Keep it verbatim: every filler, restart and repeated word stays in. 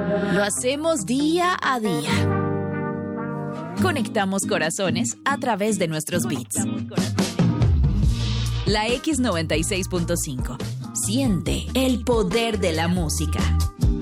Lo hacemos día a día. Conectamos corazones a través de nuestros beats. La X noventa y seis punto cinco. Siente el poder de la música.